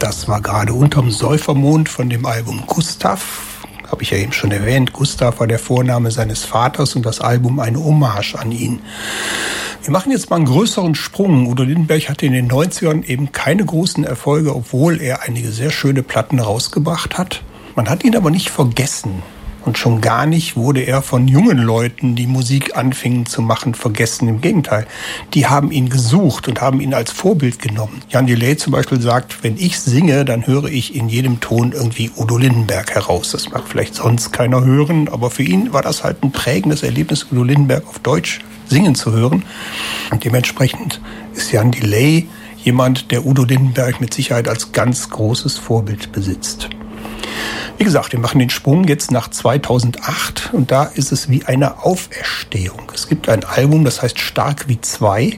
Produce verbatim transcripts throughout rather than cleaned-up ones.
Das war gerade Unterm Säufermond von dem Album Gustav. Habe ich ja eben schon erwähnt. Gustav war der Vorname seines Vaters und das Album eine Hommage an ihn. Wir machen jetzt mal einen größeren Sprung. Udo Lindenberg hatte in den neunzigern eben keine großen Erfolge, obwohl er einige sehr schöne Platten rausgebracht hat. Man hat ihn aber nicht vergessen. Und schon gar nicht wurde er von jungen Leuten, die Musik anfingen zu machen, vergessen. Im Gegenteil, die haben ihn gesucht und haben ihn als Vorbild genommen. Jan Delay zum Beispiel sagt, wenn ich singe, dann höre ich in jedem Ton irgendwie Udo Lindenberg heraus. Das mag vielleicht sonst keiner hören, aber für ihn war das halt ein prägendes Erlebnis, Udo Lindenberg auf Deutsch singen zu hören. Und dementsprechend ist Jan Delay jemand, der Udo Lindenberg mit Sicherheit als ganz großes Vorbild besitzt. Wie gesagt, wir machen den Sprung jetzt nach zweitausendacht und da ist es wie eine Auferstehung. Es gibt ein Album, das heißt Stark wie zwei.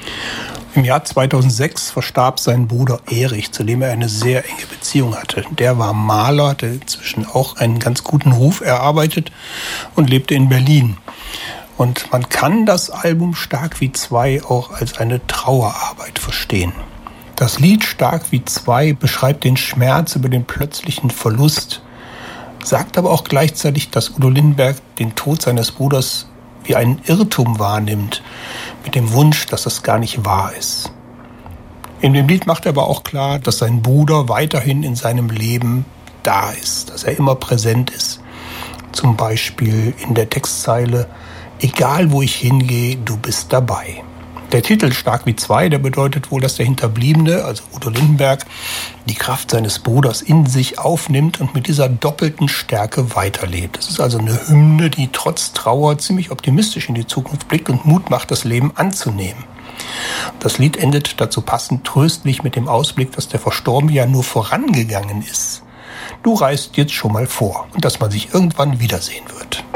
Im Jahr zweitausendsechs verstarb sein Bruder Erich, zu dem er eine sehr enge Beziehung hatte. Der war Maler, der inzwischen auch einen ganz guten Ruf erarbeitet und lebte in Berlin. Und man kann das Album Stark wie zwei auch als eine Trauerarbeit verstehen. Das Lied Stark wie zwei beschreibt den Schmerz über den plötzlichen Verlust, sagt aber auch gleichzeitig, dass Udo Lindenberg den Tod seines Bruders wie einen Irrtum wahrnimmt, mit dem Wunsch, dass das gar nicht wahr ist. In dem Lied macht er aber auch klar, dass sein Bruder weiterhin in seinem Leben da ist, dass er immer präsent ist. Zum Beispiel in der Textzeile: Egal wo ich hingehe, du bist dabei. Der Titel Stark wie zwei, der bedeutet wohl, dass der Hinterbliebene, also Udo Lindenberg, die Kraft seines Bruders in sich aufnimmt und mit dieser doppelten Stärke weiterlebt. Es ist also eine Hymne, die trotz Trauer ziemlich optimistisch in die Zukunft blickt und Mut macht, das Leben anzunehmen. Das Lied endet dazu passend tröstlich mit dem Ausblick, dass der Verstorbene ja nur vorangegangen ist. Du reist jetzt schon mal vor und dass man sich irgendwann wiedersehen wird.